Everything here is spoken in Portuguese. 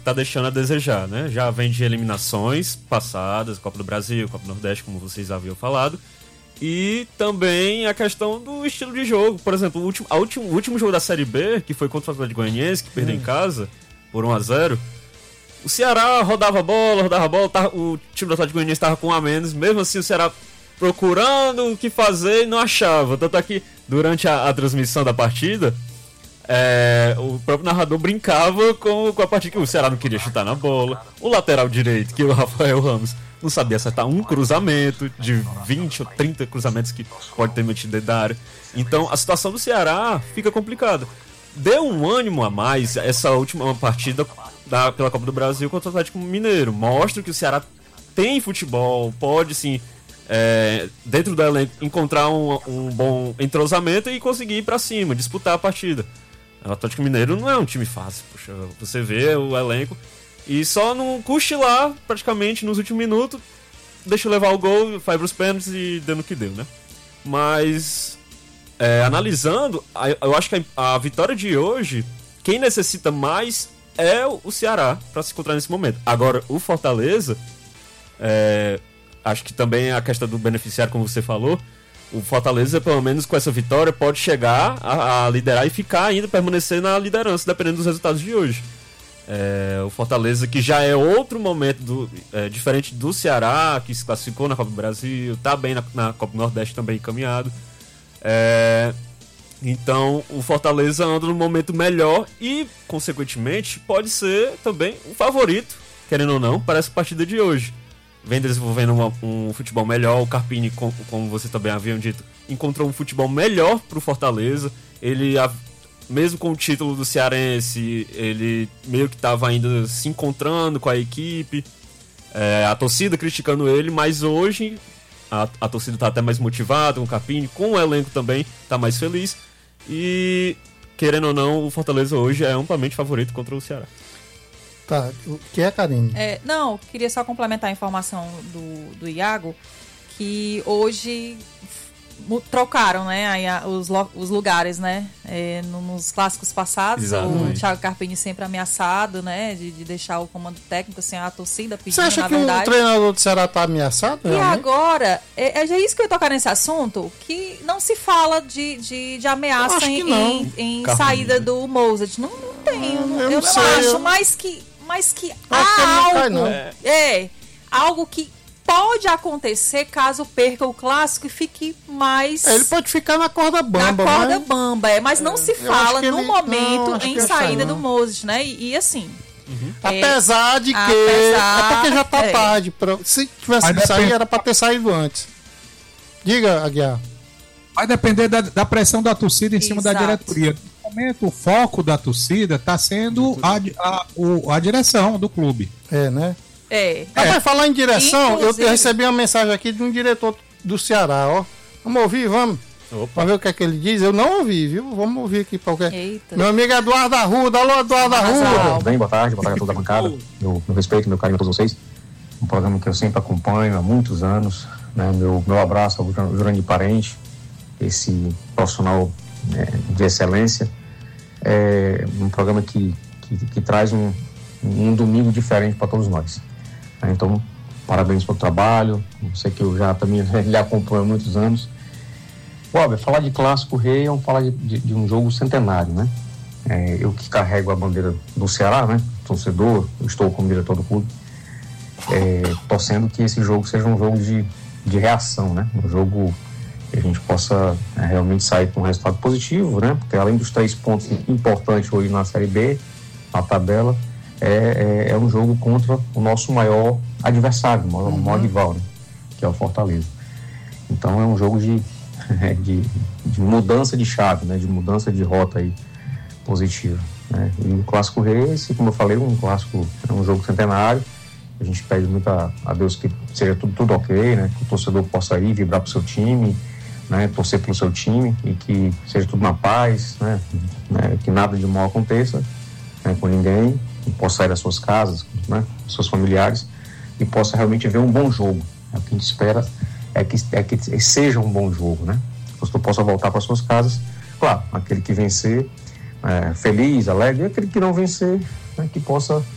tá deixando a desejar, né? Já vem de eliminações passadas, Copa do Brasil, Copa do Nordeste, como vocês haviam falado. E também a questão do estilo de jogo. Por exemplo, o último jogo da Série B, que foi contra o Atlético Goianiense, que perdeu em casa por 1-0. O Ceará rodava a bola, o time do Atlético Goianiense estava com 1 a menos. Mesmo assim, o Ceará procurando o que fazer e não achava. Tanto é que durante a transmissão da partida, o próprio narrador brincava com a partida que o Ceará não queria chutar na bola. O lateral direito, que é o Rafael Ramos, não sabia acertar um cruzamento de 20 ou 30 cruzamentos que pode ter metido dentro da área. Então a situação do Ceará fica complicada. Deu um ânimo a mais essa última partida pela Copa do Brasil contra o Atlético Mineiro. Mostra que o Ceará tem futebol, pode sim, dentro do elenco, encontrar um bom entrosamento e conseguir ir pra cima, disputar a partida. O Atlético Mineiro não é um time fácil, poxa, você vê o elenco e só não cochilar praticamente nos últimos minutos, deixa eu levar o gol, vai pros pênaltis e deu no que deu, né? Mas, analisando, eu acho que a vitória de hoje, quem necessita mais é o Ceará para se encontrar nesse momento. Agora, o Fortaleza, acho que também a questão do beneficiário, como você falou, o Fortaleza, pelo menos com essa vitória, pode chegar a liderar e ficar ainda, permanecer na liderança, dependendo dos resultados de hoje. O Fortaleza, que já é outro momento diferente do Ceará, que se classificou na Copa do Brasil, tá bem na Copa do Nordeste também encaminhado. Então o Fortaleza anda num momento melhor e, consequentemente, pode ser também um favorito, querendo ou não, para essa partida de hoje. Vem desenvolvendo um futebol melhor. O Carpini, como você também havia dito, encontrou um futebol melhor pro Fortaleza. Ele, mesmo com o título do Cearense, ele meio que estava ainda se encontrando com a equipe. A torcida criticando ele, mas hoje a torcida está até mais motivada com o Carpini, com o elenco também está mais feliz. E, querendo ou não, o Fortaleza hoje é amplamente favorito contra o Ceará. Tá, o que é, Karine? Não, queria só complementar a informação do Iago, que hoje trocaram, né, aí os lugares, né, nos clássicos passados. Exatamente. O Thiago Carpini sempre ameaçado, né, de deixar o comando técnico sem a torcida pedindo. Você acha que o treinador do Ceará tá ameaçado? E realmente? Agora, é isso que eu ia tocar nesse assunto, que não se fala de ameaça em saída do Mozart. Não tem, eu não acho, mas que há algo, algo que pode acontecer caso perca o clássico e fique mais... Ele pode ficar na corda bamba. Mas não se fala no momento em saída do Mozart, né? E assim... Apesar de que... É porque já tá tarde. Se tivesse que sair, era pra ter saído antes. Diga, Aguiar. Vai depender da pressão da torcida em cima da diretoria. No momento, o foco da torcida está sendo a direção do clube. Né? Vai falar em direção, eu recebi uma mensagem aqui de um diretor do Ceará, ó. Vamos ouvir, vamos. Pra ver o que é que ele diz. Eu não ouvi, viu? Vamos ouvir aqui. Meu amigo Eduardo Arruda. Alô, Eduardo Arruda. Bem, boa tarde a toda a bancada. Meu respeito, meu carinho a todos vocês. Um programa que eu sempre acompanho há muitos anos. Né? Meu abraço ao Jurandir Parente, esse profissional de excelência. É um programa que traz um domingo diferente para todos nós. Então, parabéns pelo trabalho. Sei que eu já também lhe acompanho há muitos anos. Falar de Clássico Rei é falar de um jogo centenário, né? Eu que carrego a bandeira do Ceará, né? Torcedor, eu estou como diretor do clube, torcendo que esse jogo seja um jogo de reação, né? Um jogo que a gente possa realmente sair com um resultado positivo, né? Porque além dos 3 pontos importantes hoje na Série B, na tabela, é um jogo contra o nosso maior adversário, o maior rival, né? Que é o Fortaleza. Então é um jogo de mudança de chave, né? De mudança de rota aí positiva, né? E o Clássico Rei, como eu falei, é um jogo centenário. A gente pede muito a Deus que seja tudo ok, né? Que o torcedor possa ir vibrar pro seu time, né? Torcer pelo seu time e que seja tudo na paz, né? Que nada de mal aconteça, né? Com ninguém, que possa sair das suas casas, né? Dos seus familiares e possa realmente ver um bom jogo. O que a gente espera é que seja um bom jogo, né? Que o torcedor possa voltar para suas casas, claro, aquele que vencer feliz, alegre, e aquele que não vencer, né? Que possa